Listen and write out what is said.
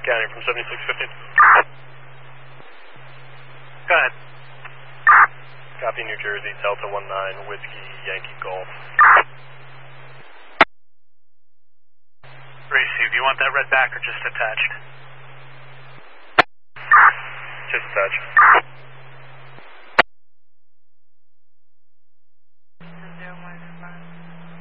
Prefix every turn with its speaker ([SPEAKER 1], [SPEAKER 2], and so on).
[SPEAKER 1] County from 7615.
[SPEAKER 2] Go ahead.
[SPEAKER 1] Copy, New Jersey, Delta 19, Whiskey, Yankee Golf.
[SPEAKER 2] Receive. You want that read back or just attached?
[SPEAKER 1] Just attached.